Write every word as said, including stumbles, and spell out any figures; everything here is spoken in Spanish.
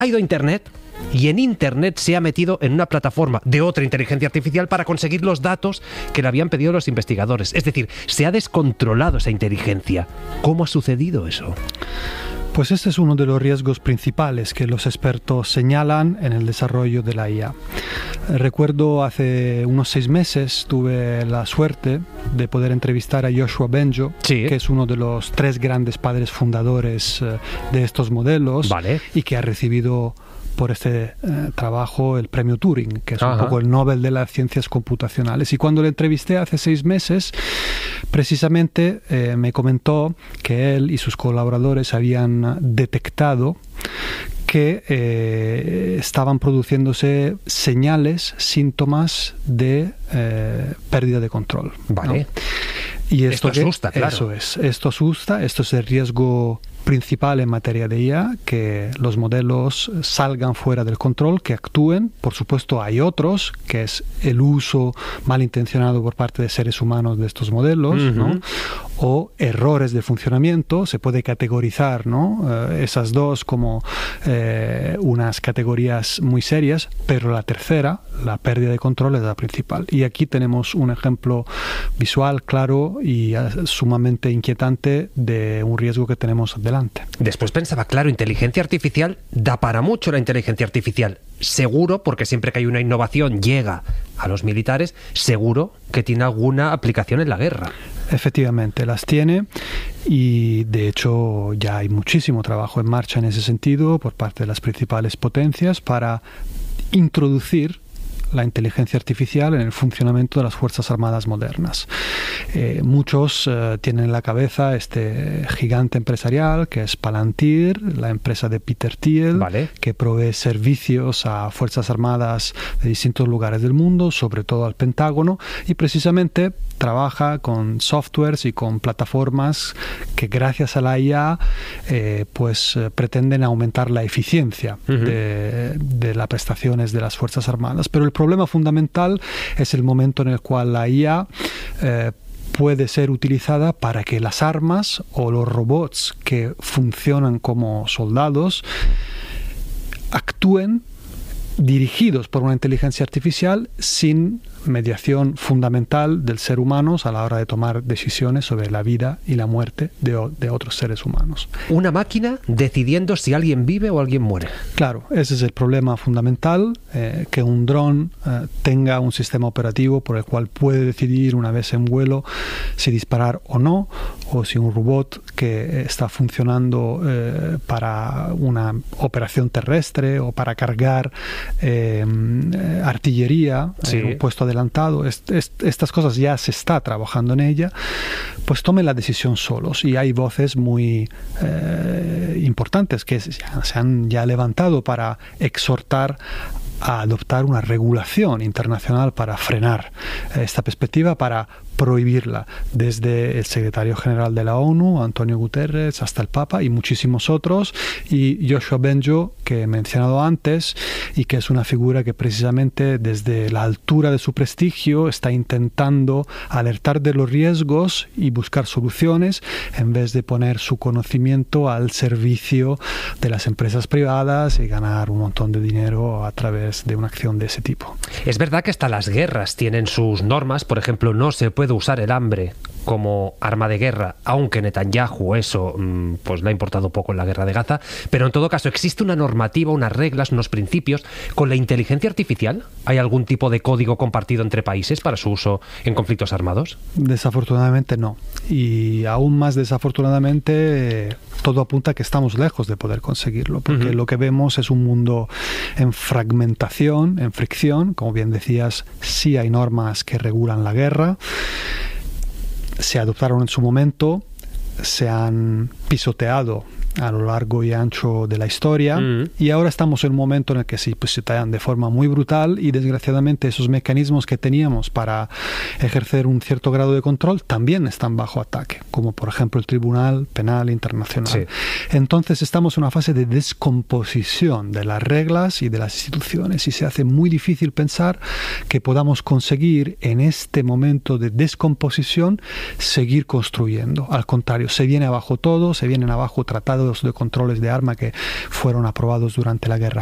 ha ido a Internet y en Internet se ha metido en una plataforma de otra inteligencia artificial para conseguir los datos que le habían pedido los investigadores. Es decir, se ha descontrolado esa inteligencia. ¿Cómo ha sucedido eso? Pues este es uno de los riesgos principales que los expertos señalan en el desarrollo de la I A. Recuerdo hace unos seis meses tuve la suerte de poder entrevistar a Yoshua Bengio, sí. que es uno de los tres grandes padres fundadores de estos modelos, vale. y que ha recibido por este eh, trabajo el premio Turing, que es Ajá. un poco el Nobel de las ciencias computacionales. Y cuando le entrevisté hace seis meses, precisamente eh, me comentó que él y sus colaboradores habían detectado que eh, estaban produciéndose señales, síntomas de eh, pérdida de control. Vale. ¿no? Y esto, esto asusta, que, claro. Eso es, esto asusta, esto es el riesgo principal en materia de I A, que los modelos salgan fuera del control, que actúen. Por supuesto, hay otros, que es el uso malintencionado por parte de seres humanos de estos modelos, uh-huh. ¿no? o errores de funcionamiento. Se puede categorizar, ¿no? eh, esas dos como eh, unas categorías muy serias, pero la tercera, la pérdida de control, es la principal. Y aquí tenemos un ejemplo visual, claro y uh, sumamente inquietante de un riesgo que tenemos delante. Después pensaba, claro, inteligencia artificial da para mucho la inteligencia artificial. Seguro, porque siempre que hay una innovación llega a los militares, seguro que tiene alguna aplicación en la guerra. Efectivamente, las tiene y de hecho ya hay muchísimo trabajo en marcha en ese sentido por parte de las principales potencias para introducir la inteligencia artificial en el funcionamiento de las Fuerzas Armadas modernas. Eh, muchos eh, tienen en la cabeza este gigante empresarial que es Palantir, la empresa de Peter Thiel, vale. que provee servicios a Fuerzas Armadas de distintos lugares del mundo, sobre todo al Pentágono, y precisamente trabaja con softwares y con plataformas que gracias a la I A eh, pues eh, pretenden aumentar la eficiencia uh-huh. de, de las prestaciones de las Fuerzas Armadas. Pero el problema fundamental es el momento en el cual la I A eh, puede ser utilizada para que las armas o los robots que funcionan como soldados actúen dirigidos por una inteligencia artificial sin mediación fundamental del ser humano a la hora de tomar decisiones sobre la vida y la muerte de, de otros seres humanos. Una máquina decidiendo si alguien vive o alguien muere. Claro, ese es el problema fundamental, eh, que un dron eh, tenga un sistema operativo por el cual puede decidir una vez en vuelo si disparar o no, o si un robot que está funcionando eh, para una operación terrestre o para cargar eh, artillería sí. en un puesto adelantado, est, est, estas cosas ya se está trabajando en ella, pues tomen la decisión solos. Y hay voces muy eh, importantes que se han ya levantado para exhortar a adoptar una regulación internacional para frenar esta perspectiva, para prohibirla, desde el secretario general de la ONU, Antonio Guterres, hasta el Papa y muchísimos otros, y Yoshua Bengio, que he mencionado antes, y que es una figura que precisamente desde la altura de su prestigio está intentando alertar de los riesgos y buscar soluciones, en vez de poner su conocimiento al servicio de las empresas privadas y ganar un montón de dinero a través de una acción de ese tipo. Es verdad que hasta las guerras tienen sus normas. Por ejemplo, no se puede usar el hambre como arma de guerra, aunque Netanyahu eso pues le ha importado poco en la guerra de Gaza, pero en todo caso existe una normativa, unas reglas, unos principios. ¿Con la inteligencia artificial hay algún tipo de código compartido entre países para su uso en conflictos armados? Desafortunadamente no, y aún más desafortunadamente eh, todo apunta a que estamos lejos de poder conseguirlo, porque uh-huh. lo que vemos es un mundo en fragmentación, en fricción. Como bien decías, sí hay normas que regulan la guerra, se adoptaron en su momento, se han pisoteado a lo largo y ancho de la historia, mm. y ahora estamos en un momento en el que sí, pues se tallan de forma muy brutal, y desgraciadamente esos mecanismos que teníamos para ejercer un cierto grado de control también están bajo ataque, como por ejemplo el Tribunal Penal Internacional. Sí. Entonces estamos en una fase de descomposición de las reglas y de las instituciones, y se hace muy difícil pensar que podamos conseguir en este momento de descomposición seguir construyendo. Al contrario, se viene abajo todo, se se vienen abajo tratados de controles de arma que fueron aprobados durante la Guerra